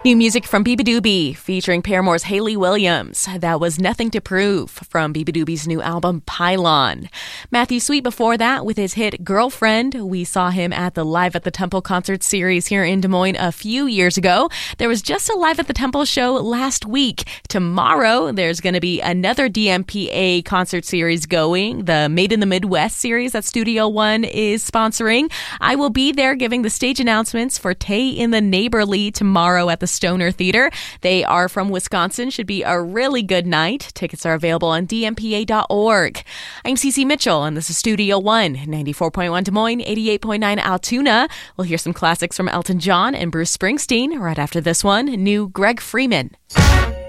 New music from Beabadoobee featuring Paramore's Hayley Williams. That was Nothing to Prove from Beabadoobee's new album Pylon. Matthew Sweet before that with his hit Girlfriend. We saw him at the Live at the Temple concert series here in Des Moines a few years ago. There was just a Live at the Temple show last week. Tomorrow there's going to be another DMPA concert series going, the Made in the Midwest series that Studio One is sponsoring. I will be there giving the stage announcements for Tay in the Neighborly tomorrow at the Stoner Theater. They are from Wisconsin. Should be a really good night. Tickets are available on dmpa.org. I'm Cece Mitchell, and this is Studio One, 94.1 Des Moines, 88.9 Altoona. We'll hear some classics from Elton John and Bruce Springsteen right after this one. New Greg Freeman.